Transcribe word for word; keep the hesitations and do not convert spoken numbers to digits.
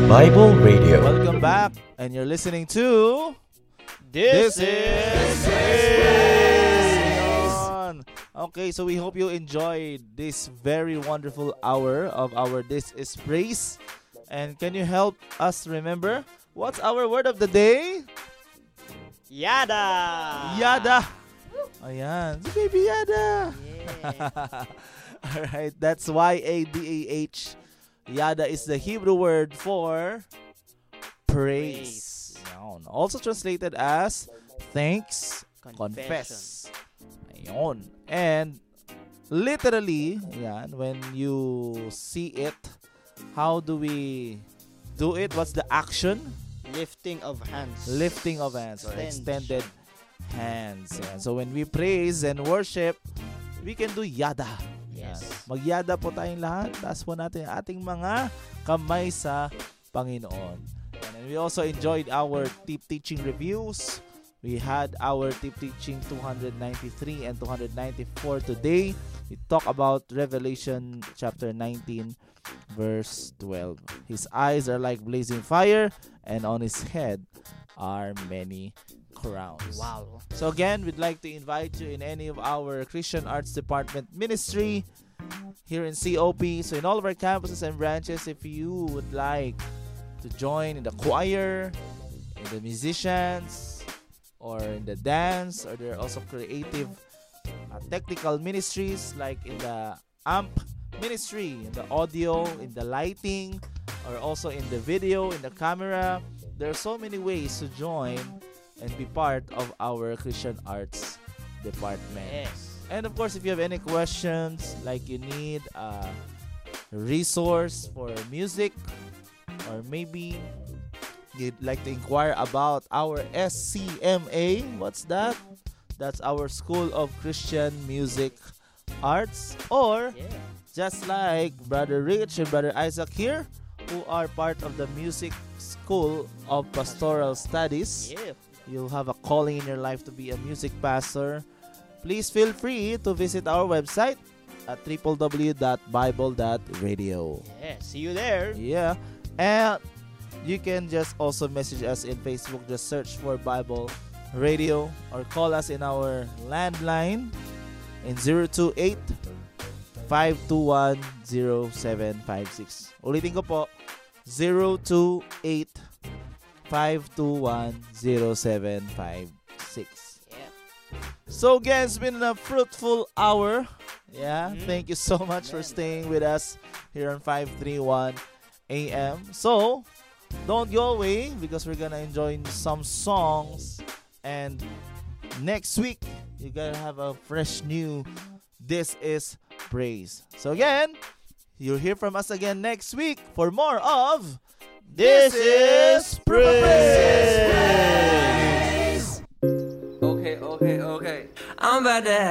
Bible Radio. Welcome back, and you're listening to This, This is is Praise. Okay, so we hope you enjoyed this very wonderful hour of our This is Praise. And can you help us remember what's our word of the day? Yada. Yada. Ayan, si Baby Yada. Yeah. Alright, that's Y A D A H. Yada is the Hebrew word for praise. Ayan. Also translated as thanks, confess. Ayan. And literally, ayan, when you see it, how do we do it? What's the action? Lifting of hands. Lifting of hands or Extend. extended hands. Ayan. So when we praise and worship, we can do yada. Yes. Magyada po tayong lahat. Taas po natin ang ating mga kamay sa Panginoon. And we also enjoyed our tip teaching reviews. We had our tip teaching two ninety-three and two ninety-four today. We talk about Revelation chapter nineteen verse twelve. His eyes are like blazing fire, and on his head are many crowns. Wow. So again, we'd like to invite you in any of our Christian Arts Department ministry here in C O P. So in all of our campuses and branches, if you would like to join in the choir, in the musicians, or in the dance, or there are also creative uh, technical ministries like in the amp ministry, in the audio, in the lighting, or also in the video, in the camera. There are so many ways to join and be part of our Christian Arts Department. Yes. And of course, if you have any questions, like you need a resource for music, or maybe you'd like to inquire about our S C M A, what's that? That's our School of Christian Music Arts. Or Yeah. just like Brother Rich and Brother Isaac here, who are part of the Music School of Pastoral Studies. Yeah. You'll have a calling in your life to be a music pastor. Please feel free to visit our website at w w w dot bible dot radio. Yeah. See you there. Yeah. And you can just also message us in Facebook. Just search for Bible Radio, or call us in our landline in zero two eight, five two one, zero seven five six. Ulitin ko po, zero two eight, five two one, zero seven five six. Yeah. So again, it's been a fruitful hour. Yeah, Mhm. thank you so much for Amen. staying with us here on five thirty-one A M. So, don't go away because we're gonna enjoy some songs, and next week you're gonna have a fresh new This is Praise. So again, you'll hear from us again next week for more of This is Praise. Okay, okay, okay. I'm about to